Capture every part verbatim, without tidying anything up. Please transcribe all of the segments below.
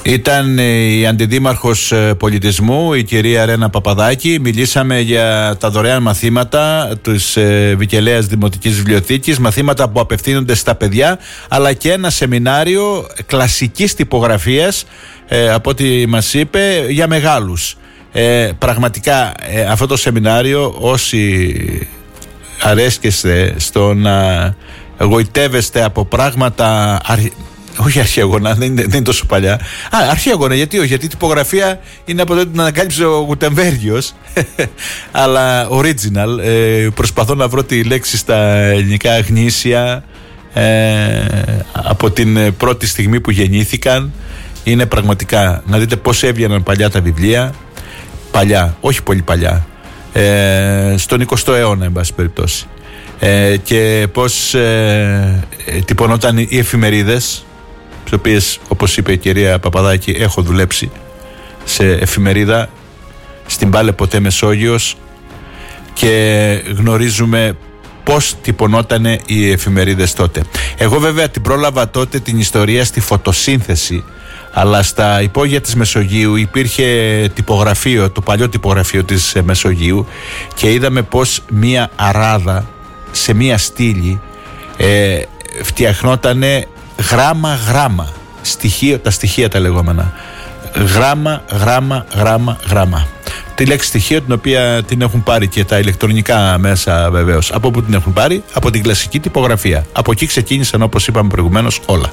Ήταν η Αντιδήμαρχος Πολιτισμού, η κυρία Ρένα Παπαδάκη. Μιλήσαμε για τα δωρεάν μαθήματα της Βικελαίας Δημοτικής Βιβλιοθήκης, μαθήματα που απευθύνονται στα παιδιά, αλλά και ένα σεμινάριο κλασικής τυπογραφίας, ε, από ό,τι μας είπε, για μεγάλους. Ε, πραγματικά ε, αυτό το σεμινάριο, όσοι αρέσκεστε στο να γοητεύεστε από πράγματα αρχ... όχι αρχαίγωνα, δεν είναι, δεν είναι τόσο παλιά. Α, αρχαίγωνα, γιατί όχι, γιατί η τυπογραφία είναι από τότε που την ανακάλυψε ο Γουτεμβέργιος. Αλλά original, ε, προσπαθώ να βρω τη λέξη στα ελληνικά, γνήσια, ε, από την πρώτη στιγμή που γεννήθηκαν. Είναι πραγματικά, να δείτε πώς έβγαιναν παλιά τα βιβλία. Παλιά, όχι πολύ παλιά, ε, στον εικοστό αιώνα εν πάση περιπτώσει, ε, και πως ε, ε, τυπωνόταν οι εφημερίδες, τις οποίες, όπως είπε η κυρία Παπαδάκη, έχω δουλέψει σε εφημερίδα στην Πάλε Ποτέ Μεσόγειος και γνωρίζουμε πώς τυπωνόταν οι εφημερίδες τότε. Εγώ βέβαια την πρόλαβα τότε την ιστορία στη φωτοσύνθεση, αλλά στα υπόγεια της Μεσογείου υπήρχε τυπογραφείο, το παλιό τυπογραφείο της Μεσογείου, και είδαμε πως μία αράδα σε μία στήλη ε, φτιαχνότανε γράμμα γράμμα, στοιχείο, τα στοιχεία τα λεγόμενα, γράμμα γράμμα γράμμα γράμμα. Τη λέξη στοιχείο, την οποία την έχουν πάρει και τα ηλεκτρονικά μέσα βεβαίως. Από πού την έχουν πάρει? Από την κλασική τυπογραφία. Από εκεί ξεκίνησαν, όπως είπαμε προηγουμένως, όλα.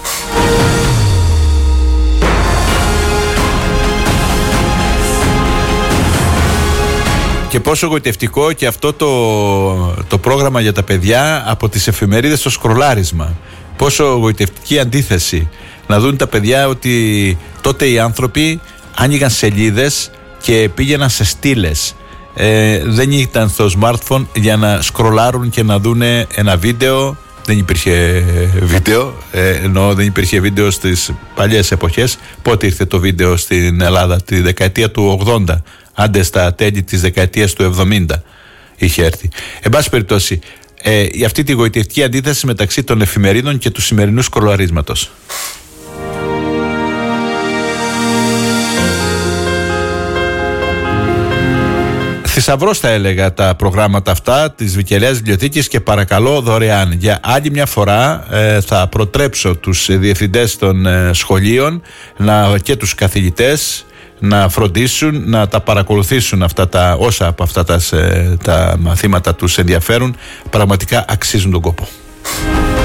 Και πόσο γοητευτικό και αυτό το, το πρόγραμμα για τα παιδιά, από τις εφημερίδες στο σκρολάρισμα. Πόσο γοητευτική αντίθεση. Να δουν τα παιδιά ότι τότε οι άνθρωποι άνοιγαν σελίδες και πήγαιναν σε στήλες. Ε, δεν ήταν στο smartphone για να σκρολάρουν και να δουν ένα βίντεο. Δεν υπήρχε βίντεο, ε, ενώ δεν υπήρχε βίντεο στις παλιές εποχές. Πότε ήρθε το βίντεο στην Ελλάδα? Τη δεκαετία του ογδόντα. Άντε στα τέλη της δεκαετίας του εβδομήντα είχε έρθει. Εν πάση περιπτώσει, ε, για αυτή τη γοητευτική αντίθεση μεταξύ των εφημερίδων και του σημερινού σκρολαρίσματος. Θησαυρός θα έλεγα τα προγράμματα αυτά της Βικελαίας Βιβλιοθήκης, και παρακαλώ δωρεάν. Για άλλη μια φορά ε, θα προτρέψω τους διευθυντές των ε, σχολείων να, και τους καθηγητές να φροντίσουν να τα παρακολουθήσουν αυτά τα, όσα από αυτά τα, τα μαθήματα τους ενδιαφέρουν. Πραγματικά αξίζουν τον κόπο.